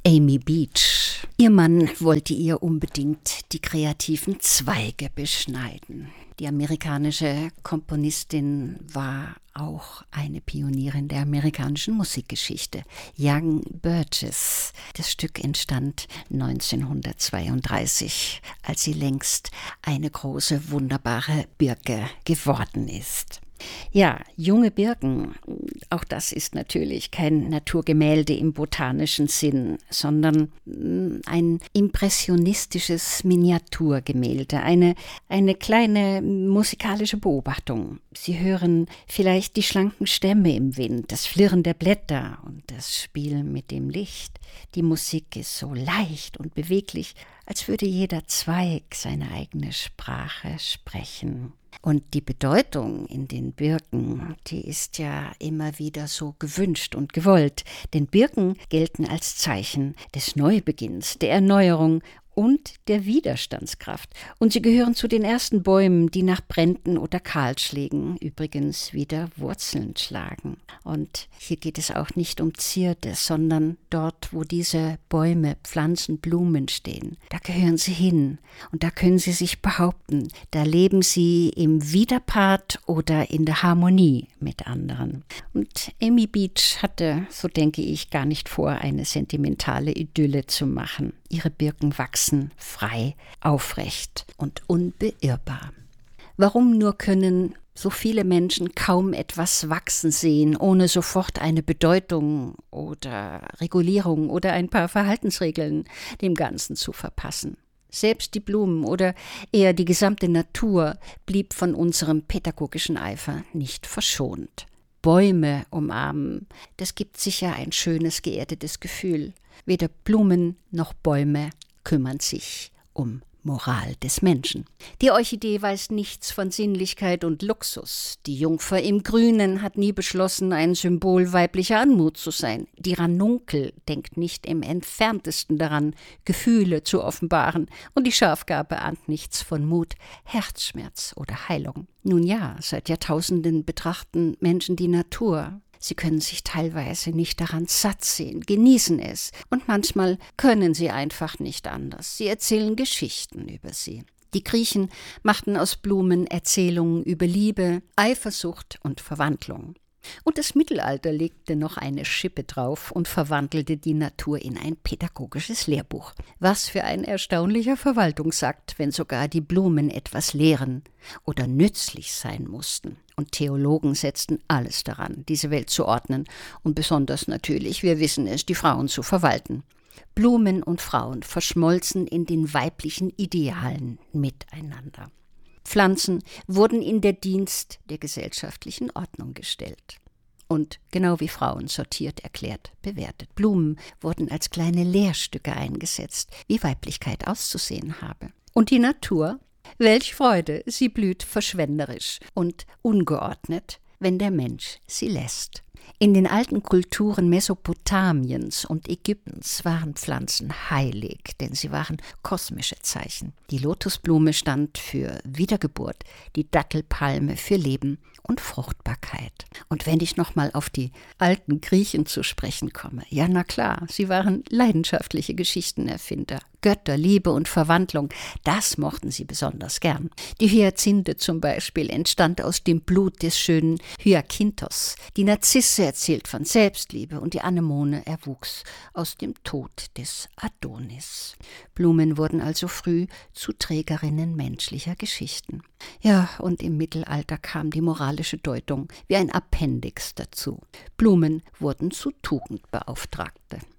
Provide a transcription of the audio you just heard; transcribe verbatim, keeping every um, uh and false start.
Amy Beach. Ihr Mann wollte ihr unbedingt die kreativen Zweige beschneiden. Die amerikanische Komponistin war auch eine Pionierin der amerikanischen Musikgeschichte. Young Burgess. Das Stück entstand neunzehnhundertzweiunddreißig, als sie längst eine große, wunderbare Birke geworden ist. Ja, junge Birken, auch das ist natürlich kein Naturgemälde im botanischen Sinn, sondern ein impressionistisches Miniaturgemälde, eine, eine kleine musikalische Beobachtung. Sie hören vielleicht die schlanken Stämme im Wind, das Flirren der Blätter und das Spiel mit dem Licht. Die Musik ist so leicht und beweglich, als würde jeder Zweig seine eigene Sprache sprechen. Und die Bedeutung in den Birken, die ist ja immer wieder so gewünscht und gewollt. Denn Birken gelten als Zeichen des Neubeginns, der Erneuerung und der Widerstandskraft. Und sie gehören zu den ersten Bäumen, die nach Bränden oder Kahlschlägen übrigens wieder Wurzeln schlagen. Und hier geht es auch nicht um Zierde, sondern dort, wo diese Bäume, Pflanzen, Blumen stehen, da gehören sie hin und da können sie sich behaupten. Da leben sie im Widerpart oder in der Harmonie mit anderen. Und Amy Beach hatte, so denke ich, gar nicht vor, eine sentimentale Idylle zu machen. Ihre Birken wachsen frei, aufrecht und unbeirrbar. Warum nur können so viele Menschen kaum etwas wachsen sehen, ohne sofort eine Bedeutung oder Regulierung oder ein paar Verhaltensregeln dem Ganzen zu verpassen? Selbst die Blumen oder eher die gesamte Natur blieb von unserem pädagogischen Eifer nicht verschont. Bäume umarmen, das gibt sicher ein schönes, geerdetes Gefühl. Weder Blumen noch Bäume kümmern sich um Moral des Menschen. Die Orchidee weiß nichts von Sinnlichkeit und Luxus. Die Jungfer im Grünen hat nie beschlossen, ein Symbol weiblicher Anmut zu sein. Die Ranunkel denkt nicht im entferntesten daran, Gefühle zu offenbaren. Und die Schafgarbe ahnt nichts von Mut, Herzschmerz oder Heilung. Nun ja, seit Jahrtausenden betrachten Menschen die Natur. Sie können sich teilweise nicht daran satt sehen, genießen es. Und manchmal können sie einfach nicht anders. Sie erzählen Geschichten über sie. Die Griechen machten aus Blumen Erzählungen über Liebe, Eifersucht und Verwandlung. Und das Mittelalter legte noch eine Schippe drauf und verwandelte die Natur in ein pädagogisches Lehrbuch. Was für ein erstaunlicher Verwaltungsakt, wenn sogar die Blumen etwas lehren oder nützlich sein mussten. Und Theologen setzten alles daran, diese Welt zu ordnen und besonders natürlich, wir wissen es, die Frauen zu verwalten. Blumen und Frauen verschmolzen in den weiblichen Idealen miteinander. Pflanzen wurden in der Dienst der gesellschaftlichen Ordnung gestellt und genau wie Frauen sortiert, erklärt, bewertet. Blumen wurden als kleine Lehrstücke eingesetzt, wie Weiblichkeit auszusehen habe. Und die Natur? Welch Freude, sie blüht verschwenderisch und ungeordnet, wenn der Mensch sie lässt. In den alten Kulturen Mesopotamiens und Ägyptens waren Pflanzen heilig, denn sie waren kosmische Zeichen. Die Lotusblume stand für Wiedergeburt, die Dattelpalme für Leben und Fruchtbarkeit. Und wenn ich nochmal auf die alten Griechen zu sprechen komme, ja na klar, sie waren leidenschaftliche Geschichtenerfinder. Götter, Liebe und Verwandlung, das mochten sie besonders gern. Die Hyazinthe zum Beispiel entstand aus dem Blut des schönen Hyakinthos. Die Narzisse erzählt von Selbstliebe und die Anemone erwuchs aus dem Tod des Adonis. Blumen wurden also früh zu Trägerinnen menschlicher Geschichten. Ja, und im Mittelalter kam die moralische Deutung wie ein Appendix dazu. Blumen wurden zu Tugendbeauftragte.